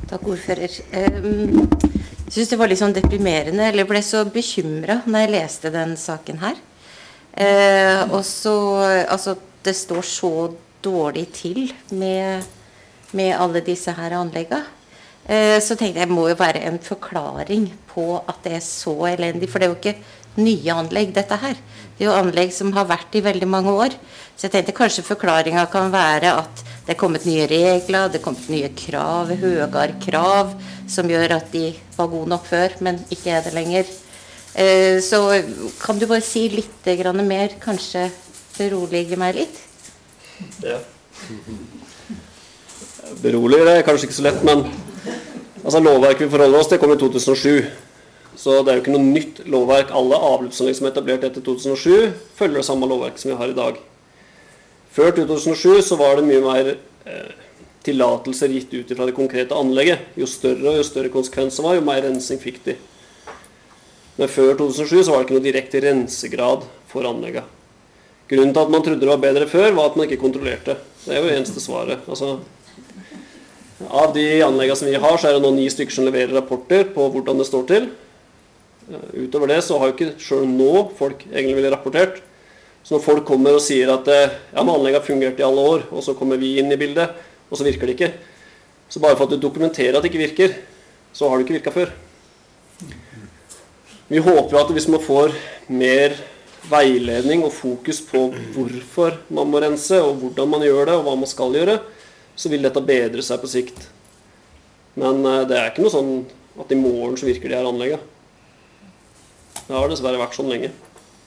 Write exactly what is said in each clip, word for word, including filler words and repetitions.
Takk, ordfører. Um, jeg synes det var litt sånn deprimerende, eller ble så bekymret når jeg leste den saken her. Uh, og så, altså, det står så dårlig til med, med alle disse her anleggene. Uh, så tenkte jeg, det må jo være en forklaring på at det er så elendig, for det er jo ikke nye anlegg dette her. Det er jo anlegg som har vært i veldig mange år. Så jeg tenkte kanskje forklaringen kan være at det er kommet nye regler, det er kommet nye krav, høyere krav, som gjør at de var gode nok før, men ikke er det lenger. Eh, så kan du bare si litt grann mer, kanskje berolige meg litt? Ja. Berolige er kanskje ikke så lett, men altså, lovverket vi forholder oss til kom i to tusen og sju. Så det er jo ikke noe nytt lovverk. Alle avløpsanlegg som er etablert etter to tusen og sju følger det samme lovverk som vi har i dag. Før to tusen og sju så var det mye mer eh, tillatelser gitt ut fra det konkrete anlegget. Jo større og jo større konsekvenser var, jo mer rensing fikk de. Men før to tusen og sju så var det ikke noe direkte rensegrad for anlegget. Grunnen til at man trodde det var bedre før, var at man ikke kontrollerte. Det er jo eneste svaret. Altså, av de anleggene som vi har, så er det nå ni stykker som leverer rapporter på hvordan det står til. Utover det så har jo ikke selv nå folk egentlig ville rapportert. Så når folk kommer og sier at ja, men anlegget har fungert i alle år, og så kommer vi inn i bildet, og så virker det ikke. Så bare for at du dokumenterer at det ikke virker, så har det ikke virket før. Vi håper at hvis man får mer veiledning og fokus på hvorfor man må rense, og hvordan man gjør det, og hva man skal gjøre, så vil dette bedre seg på sikt. Men det er ikke noe sånn at i morgen så virker de her anlegget. Det har dessverre vært sånn lenge.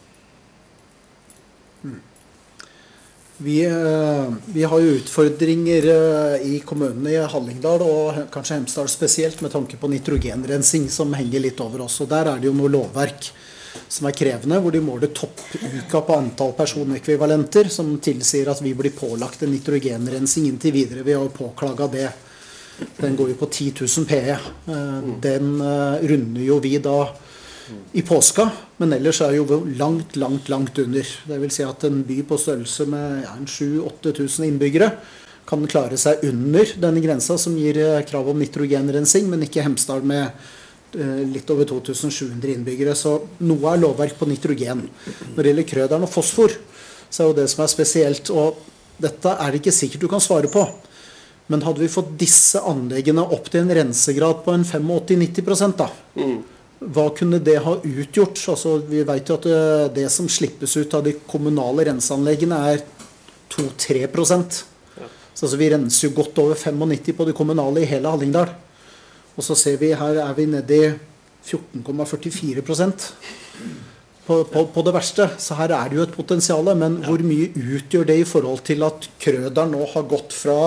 Vi, vi har jo utfordringer i kommunene i Hallingdal og kanskje Hemsedal spesielt med tanke på nitrogenrensing som henger litt over oss. Og der er det jo noe lovverk som er krevende, hvor de måler toppuka på antall personekvivalenter som tilsier at vi blir pålagt en nitrogenrensing inntil videre. Vi har jo påklaget det. Den går jo på ti tusen P E. Den runder jo vi da i påska, men ellers er jo langt, langt, langt under. Det vil si at en by på størrelse med ja, sju til åtte tusen innbyggere kan klare seg under denne grensa som gir krav om nitrogenrensing, men ikke Hemsedal med eh, litt over to tusen sju hundre innbyggere. Så noe er lovverk på nitrogen. Når det gjelder krøderen og fosfor, så er jo det som er spesielt, og dette er det ikke sikkert du kan svare på. Men hadde vi fått disse anleggene opp til en rensegrad på en åttifem til nitti prosent da, mm. Hva kunne det ha utgjort? Altså, vi vet jo at det, det som slippes ut av de kommunale renseanleggene er to til tre prosent. Ja. Så altså, vi renser jo godt over nittifem på de kommunale i hele Hallingdal. Og så ser vi her er vi nede i fjorten komma førtifire prosent på, på, på det verste. Så her er det jo et potensial, men ja. Hvor mye utgjør det i forhold til at krøderen nå har gått fra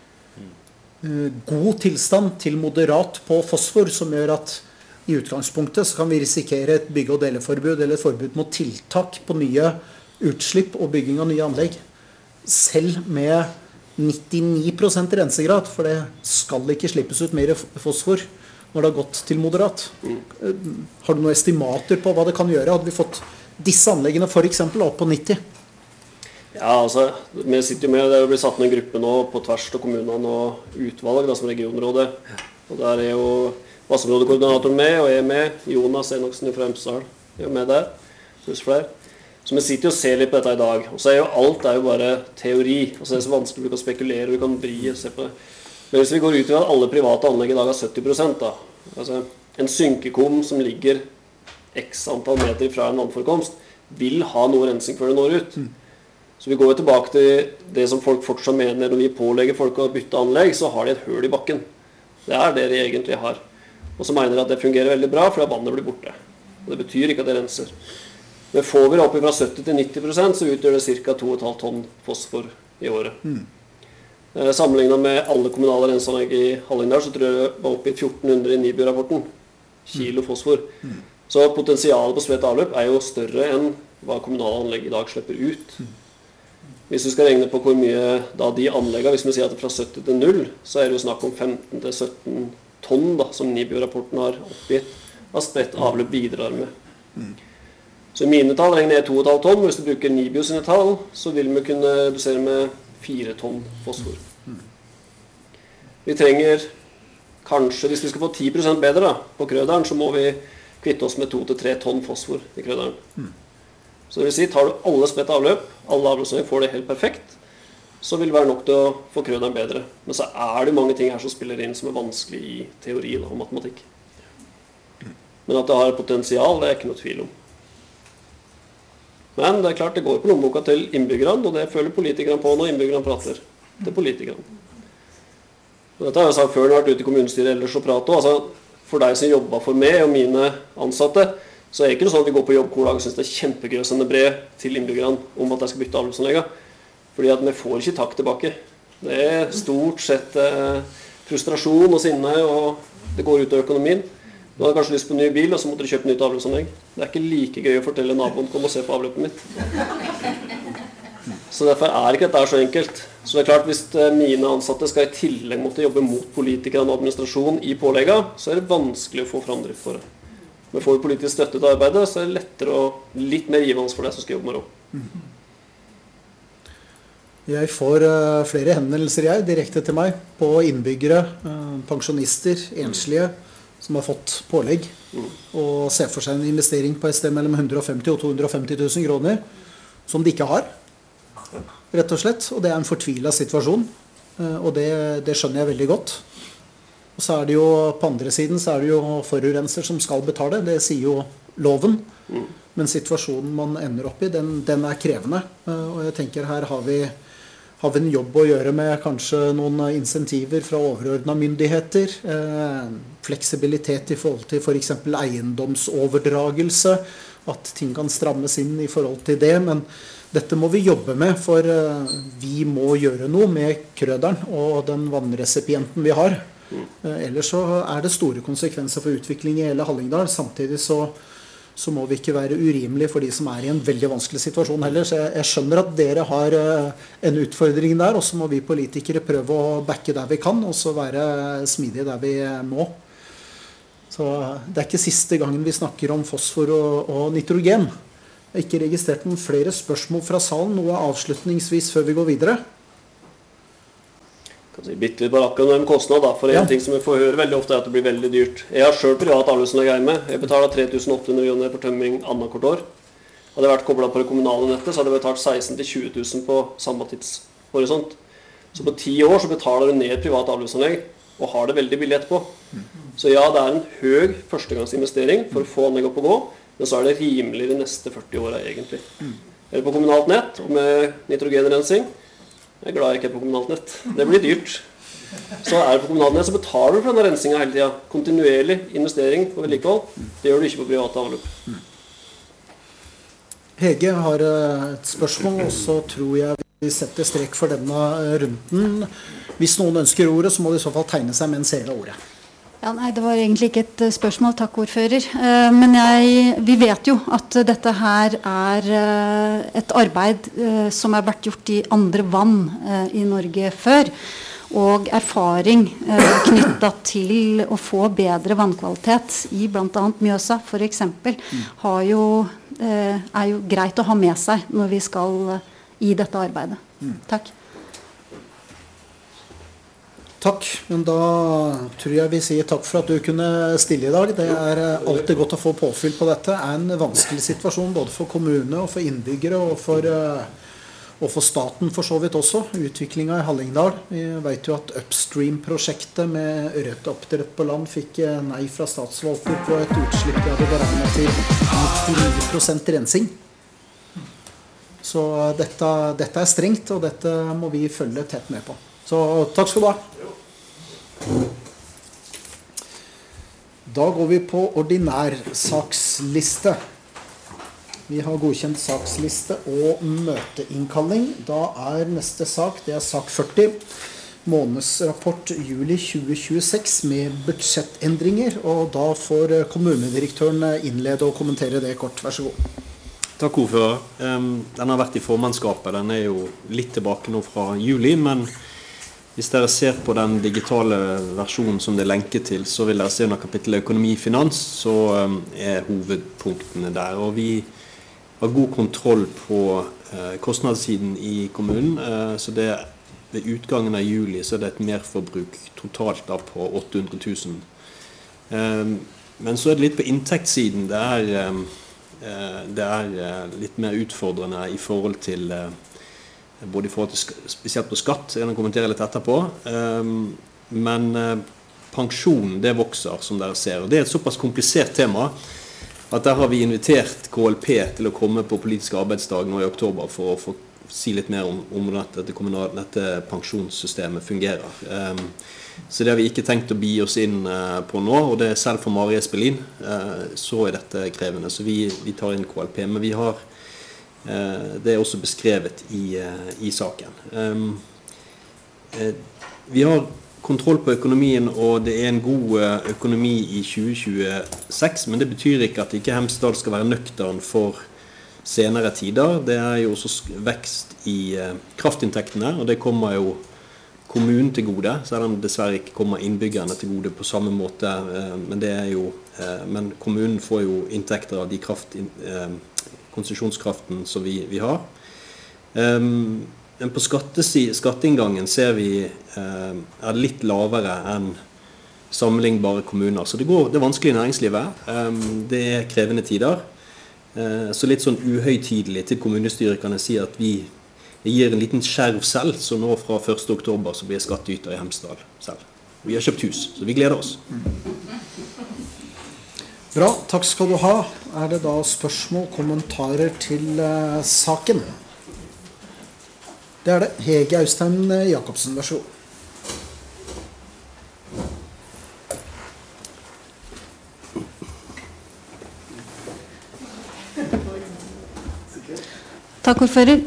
uh, god tilstand til moderat på fosfor, som gjør at i utgangspunktet så kan vi risikere et bygge- og deleforbud eller et forbud mot tiltak på nye utslipp og bygging av nye anlegg. Selv med nittini prosent rensegrad, for det skal ikke slippes ut mer fosfor når det har gått til moderat. Mm. Har du noen estimater på hva det kan gjøre? Hadde vi fått disse anleggene for eksempel opp på nitti? Ja, altså, vi sitter jo med, det blir satt ned en gruppe nå på tvers av kommunene og utvalg da, som regionrådet. Og der er jo Vassområdekoordinatoren med, og jeg er med. Jonas Enoksen fra Hemsedal er med der, pluss flere. Så vi sitter og ser litt på dette i dag. Og så er jo alt er jo bare teori. Og så er det så vanskelig, vi kan spekulere, vi kan vri og se på det. Men hvis vi går ut i at alle private anlegg i dag har sytti prosent da, altså en synkekom som ligger x antall meter fra en vannforekomst, vil ha noe rensing før det når ut. Så vi går jo tilbake til det som folk fortsatt mener, når vi pålegger folk å bytte anlegg, så har de et høl i bakken. Det er det de egentlig har. Og så mener de at det fungerer veldig bra, for vannet blir borte. Og det betyr ikke at det renser. Men får vi det opp fra sytti til nitti prosent, så utgjør det ca. to komma fem tonn fosfor i året. Mm. Eh, sammenlignet med alle kommunale renseanlegg i Hallingdal, så tror jeg det var oppe i fjorten hundre i NIBU-rapporten. Kilo fosfor. Mm. Så potensialet på spredt avløp er jo større enn hva kommunale anlegg i dag slipper ut. Mm. Hvis du skal regne på hvor mye da de anleggene, hvis vi sier at det er fra sytti til null, så er det jo snakk om femten til sytten tonn da, som NIBU-rapporten har oppgitt, at spredt avløp bidrar med. Mm. Så i mine tall regner jeg to komma fem tonn, hvis du bruker NIBU sine tall, så vil vi kunne redusere med fire tonn fosfor. Mm. Vi trenger kanskje, hvis vi skal få ti prosent bedre da, på krøderen, så må vi kvitte oss med to til tre tonn fosfor i krøderen. Mm. Så det vil si, tar du alle spredt avløp, alle avløpsnøy får det helt perfekt, så vil det være nok til å få krøderen bedre. Men så er det mange ting her som spiller inn som er vanskelig i teori og matematikk. Men at det har potensial, det er ikke noe tvil om. Men det er klart det går på lommeboka til innbyggerne, og det føler politikerne på når innbyggerne prater til politikerne. Og dette har jeg sagt før når jeg har vært ute i kommunestyret ellers og pratet. Altså, for deg som jobber for meg og mine ansatte, så er det ikke sånn at vi går på jobb hver dag og synes det er kjempegøy å sende brev til innbyggerne om at jeg skal bytte avløpsanlegget. Fordi at vi får ikke takk tilbake. Det er stort sett eh, frustrasjon og sinne, og det går ut av økonomien. Du hadde kanskje lyst på en ny bil, og så måtte du kjøpe nytt avløpsanlegg. Det er ikke like gøy å fortelle naboen kom og se på avløpet mitt. Så derfor er ikke dette så enkelt. Så det er klart, hvis mine ansatte skal i tillegg måtte jobbe mot politikere og administrasjon i pålegget, så er det vanskelig å få framdrift for det. Men får vi politisk støtte til arbeidet, så er det lettere og litt mer givende for deg som skal jobbe med det. Jeg får uh, flere henvendelser jeg, direkte til meg, på innbyggere, uh, pensjonister, enslige, som har fått pålegg, mm. og ser for seg en investering på et sted mellom hundre og femti og to hundre og femti tusen kroner, som de ikke har, rett og slett. Og det er en fortvilet situasjon, uh, og det, det skjønner jeg veldig godt. Og så er det jo, på andre siden, så er det jo forurenser som skal betale, det sier jo loven. Mm. Men situasjonen man ender opp i, den, den er krevende. Uh, og jeg tenker her har vi har vi en jobb å gjøre med kanskje noen insentiver fra overordnede myndigheter, eh, fleksibilitet i forhold til for eksempel eiendomsoverdragelse, at ting kan strammes inn i forhold til det, men dette må vi jobbe med, for eh, vi må gjøre noe med krøderen og den vannresipienten vi har. Eh, ellers så er det store konsekvenser for utvikling i hele Hallingdal, samtidig så så må vi ikke være urimelige for de som er i en veldig vanskelig situasjon heller. Så jeg, jeg skjønner at dere har uh, en utfordring der, og så må vi politikere prøve å backe der vi kan, og så være smidige der vi må. Så det er ikke siste gangen vi snakker om fosfor og, og nitrogen. Jeg har ikke registrert noen flere spørsmål fra salen, noe avslutningsvis før vi går videre. Kan si bitte litt bare akkurat med kostnad da, for en ja. ting som vi får høre veldig ofte er at det blir veldig dyrt. Jeg har selv privat avløpsanlegg hjemme. Jeg betaler tre tusen åtte hundre kroner for tømming annethvert år. Hadde jeg vært koblet på det kommunale nettet, så hadde jeg betalt seksten til tjue tusen på samme tidshorisont. Så på ti år så betaler du ned privat avløpsanlegg, og har det veldig billig etterpå. Så ja, det er en høy førstegangsinvestering for å få anlegg opp å gå, men så er det rimeligere de neste førti årene egentlig. Eller på kommunalt nett, og med nitrogenrensing. Jeg er glad jeg ikke er på kommunalt nett. Det blir dyrt. Så er det på kommunalt nett, så betaler du for denne rensingen hele tiden. Kontinuerlig investering og vedlikehold. Det gjør du ikke på private avløp. Hege har et spørsmål, og så tror jeg vi setter strek for denne runden. Hvis noen ønsker ordet, så må de i så fall tegne seg mens hele ordet. Ja, nei, det var egentlig ikke et spørsmål, takk ordfører. Men jeg, vi vet jo at dette her er et arbeid som har vært gjort i andre vann i Norge før. Og erfaring knyttet til å få bedre vannkvalitet i blant annet Mjøsa, for eksempel, har jo, er jo greit å ha med seg når vi skal i dette arbeidet. Takk. Takk, men da tror jeg vi sier takk for at du kunne stille i dag. Det er alltid godt å få påfyll på dette. Det er en vanskelig situasjon både for kommune og for innbyggere og for, og for staten for så vidt også. Utviklingen i Hallingdal. Vi vet jo at Upstream-prosjektet med ørretoppdrett på land fikk nei fra statsvalgter på et utslipp de hadde beregnet til nittionio prosent rensing. Så dette, dette er strengt, og dette må vi følge tett med på. Så takk skal du ha. Da går vi på ordinær saksliste. Vi har godkjent saksliste og møteinnkalling. Da er neste sak, det er sak førti. Månedsrapport juli tjue tjueseks med budsjettendringer. Og da får kommunedirektøren innlede og kommentere det kort. Vær så god. Takk, ordfører. Den har vært i formannskapet. Den er jo litt tilbake nå fra juli, men hvis dere ser på den digitale versjonen som det er lenket til, så vil dere se under kapittelet økonomi og finans, så er hovedpunktene der. Og vi har god kontroll på kostnadssiden i kommunen, så det ved utgangen av juli så er det et merforbruk totalt da på åtte hundre tusen. Um, men så er det litt på inntektssiden. Det er, um, uh, det er uh, litt mer utfordrende i forhold til uh, både i forhold til spesielt på skatt, jeg kan kommentere litt etterpå. Um, men uh, pensjon, det vokser, som dere ser. Og det er et såpass komplisert tema at der har vi invitert K L P til å komme på politisk arbeidsdag nå i oktober for å få si litt mer om, om dette, dette, kommunale, dette pensjonssystemet fungerer. Um, så det har vi ikke tenkt å bi oss inn uh, på nå, og det er selv for Mari Espelin, uh, så er dette krevende. Så vi, vi tar inn K L P, men vi har, uh, det er også beskrevet i, uh, i saken. Um, uh, vi har kontroll på økonomien, og det er en god økonomi i tjue tjueseks, men det betyr ikke at ikke Hemsedal skal være nøktern for senere tider. Det er jo også vekst i eh, kraftinntektene, og det kommer jo kommunen til gode, selv om det dessverre ikke kommer innbyggerne til gode på samme måte, eh, men, det er jo, eh, men kommunen får jo inntekter av de kraft, eh, konsesjonskraften som vi, vi har. Um, Men på skatteinngangen ser vi eh, er litt lavere enn sammenlignbare kommuner. Så det, går, det er vanskelig i næringslivet. Um, det er krevende tider. Uh, så litt sånn uhøytidelig til kommunestyret kan jeg si at vi gir en liten skjerv selv, så nå fra første oktober så blir jeg skattyter i Hemsedal selv. Vi har kjøpt hus, så vi gleder oss. Bra, takk skal du ha. Er det da spørsmål, kommentarer til uh, saken? Det er det. Hege Austein Jacobsen, vær så god. Takk, ordfører.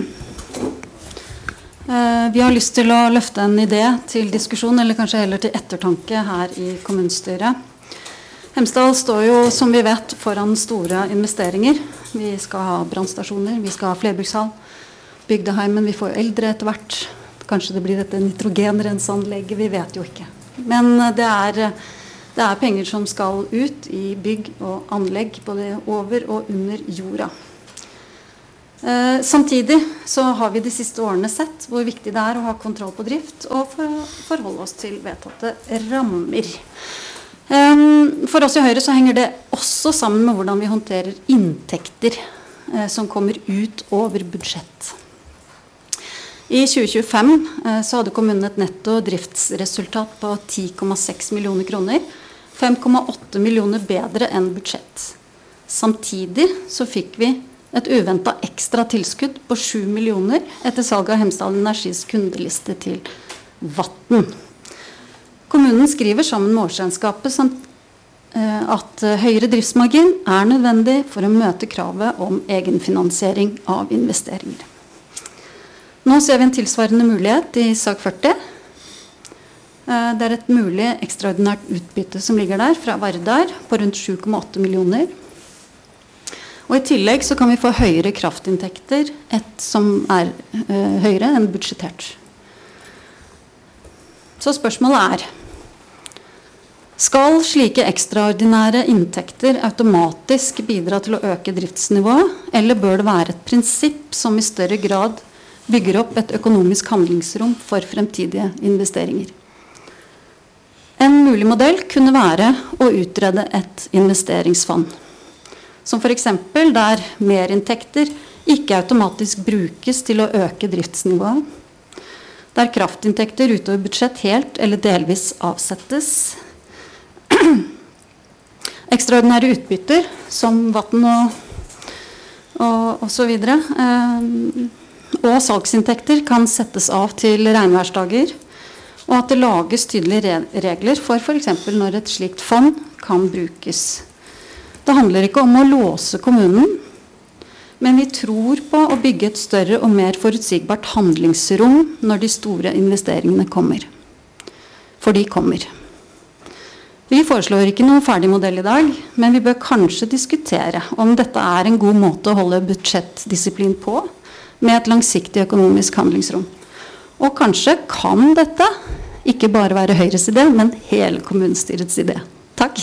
Vi har lyst til å løfte en idé til diskusjon, eller kanskje heller til ettertanke her i kommunestyret. Hemsedal står jo, som vi vet, foran store investeringer. Vi skal ha brannstasjoner, vi skal ha flerbrukshall. Bygdeheimen, vi får eldre etter hvert. Kanskje det blir dette nitrogenrenseanlegget, vi vet jo ikke. Men det er, det er penger som skal ut i bygg og anlegg, både over og under jorda. Eh, samtidig så har vi de siste årene sett hvor viktig det er å ha kontroll på drift og for, forholde oss til vedtatte rammer. Eh, for oss i Høyre så henger det også sammen med hvordan vi håndterer inntekter eh, som kommer ut over budsjett. I tjue tjuefem eh, så hadde kommunen et netto driftsresultat på ti komma seks millioner kroner, fem komma åtte millioner bedre enn budsjett. Samtidig så fikk vi et uventet ekstra tilskudd på sju millioner etter salg av Hemsedal Energis kundeliste til Vatn. Kommunen skriver sammen med årsregnskapet samt, eh, at høyere driftsmargin er nødvendig for å møte kravet om egenfinansiering av investeringer. Nå ser vi en tilsvarende mulighet i sak førti. Det er et mulig ekstraordinært utbytte som ligger der fra Vardar på rundt sju komma åtte millioner. Og i tillegg så kan vi få høyere kraftinntekter, et som er uh, høyere enn budsjettert. Så spørsmålet er, skal slike ekstraordinære inntekter automatisk bidra til å øke driftsnivået, eller bør det være et prinsipp som i større grad bygger opp et økonomisk handlingsrom for fremtidige investeringer? En mulig modell kunne være å utrede et investeringsfond, som for eksempel der merinntekter ikke automatisk brukes til å øke driftsnivået, der kraftinntekter utover budsjett helt eller delvis avsettes, ekstraordinære utbytter som Vatn og, og, og så videre, eh, og salgsinntekter kan settes av til regnværsdager, og at det lages tydelige regler for for eksempel når et slikt fond kan brukes. Det handler ikke om å låse kommunen, men vi tror på å bygge et større og mer forutsigbart handlingsrom når de store investeringene kommer. For de kommer. Vi foreslår ikke noen ferdig modell i dag, men vi bør kanskje diskutere om dette er en god måte å holde budsjettdisiplin på, med et langsiktig økonomisk handlingsrom. Og kanskje kan dette ikke bare være Høyres idé, men hele kommunestyrets idé. Takk.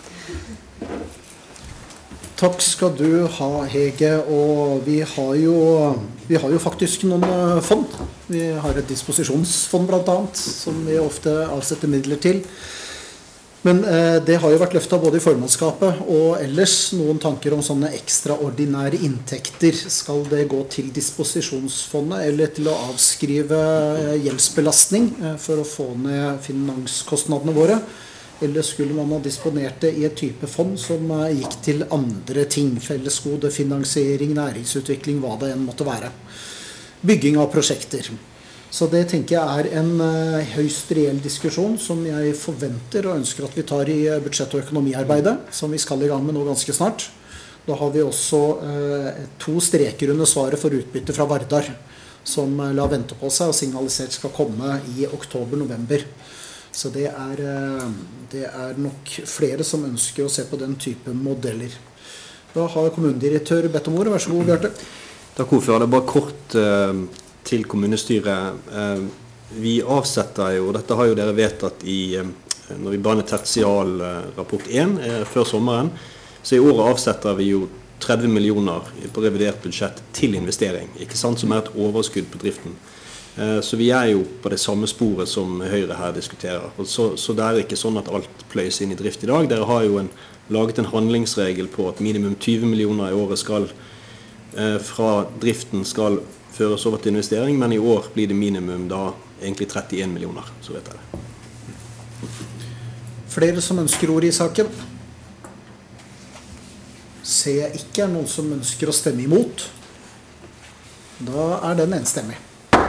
Takk skal du ha, Hege. Og vi har jo, vi har jo faktisk noen fond Vi har et disposisjonsfond blant annet, som vi ofte avsetter midler til. Men eh, det har jo vært løftet både i formannskapet og ellers noen tanker om sånne ekstraordinære inntekter. Skal det gå til disposisjonsfondet eller til å avskrive eh, gjeldsbelastning eh, for å få ned finanskostnadene våre? Eller skulle man ha disponert det i et type fond som eh, gikk til andre ting? Fellesgode, finansiering, næringsutvikling, hva det enn måtte være. Bygging av prosjekter. Så det tenker jeg er en uh, høyst reell diskusjon som jeg forventer og ønsker at vi tar i budsjett- og økonomiarbeidet, som vi skal i gang med nå ganske snart. Da har vi også uh, to streker under svaret for utbytte fra Vardar, som uh, la vente på seg og signalisert skal komme i oktober-november. Så det er, uh, det er nok flere som ønsker å se på den type modeller. Da har kommunedirektør bedt om ordet. Vær så god, Bjarte. Takk, ordfører. Det er bare kort uh, til kommunestyret. Uh, vi avsetter jo, dette har jo dere vedtatt i, uh, når vi baner tertial uh, rapport én uh, før sommeren, så i året avsetter vi jo tretti millioner på revidert budsjett til investering, ikke sant, som er et overskudd på driften. Uh, så vi er jo på det samme sporet som Høyre her diskuterer. Og så, så det er ikke sånn at alt pløys inn i drift i dag. Dere har jo en, laget en handlingsregel på at minimum tyve millioner i året skal fra driften skal føres over til investering, men i år blir det minimum da egentlig trettien millioner, så vet jeg det. Flere som ønsker ord i saken? Ser jeg ikke er noen som ønsker å stemme imot. Da er den enstemmig.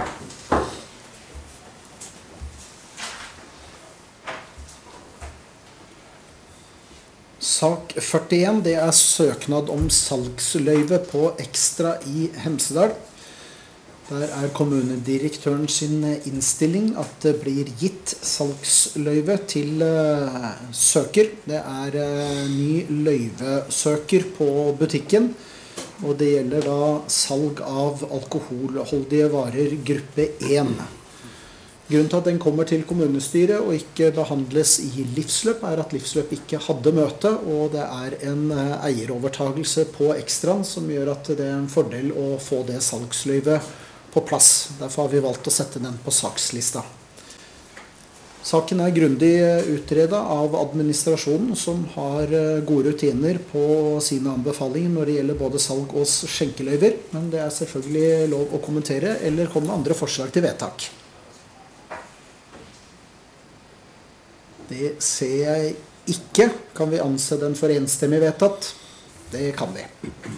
Sak førtien, det er søknad om salgsløyve på Extra i Hemsedal. Der er kommunedirektøren sin innstilling at det blir gitt salgsløyve til uh, søker. Det er uh, ny løyvesøker på butikken, og det gjelder da salg av alkoholholdige varer gruppe én. Grunnen til at den kommer til kommunestyret og ikke behandles i Livsløp, er at Livsløp ikke hadde møte, og det er en eierovertagelse på Extraen som gjør at det er en fordel å få det salgsløyvet på plass. Derfor har vi valgt å sette den på sakslista. Saken er grundig utredet av administrasjonen, som har gode rutiner på sine anbefalinger når det gjelder både salg og skjenkeløyver, men det er selvfølgelig lov å kommentere eller komme med andre forslag til vedtak. Det ser jeg ikke. Kan vi anse den for enstemmig vedtatt? Det kan vi.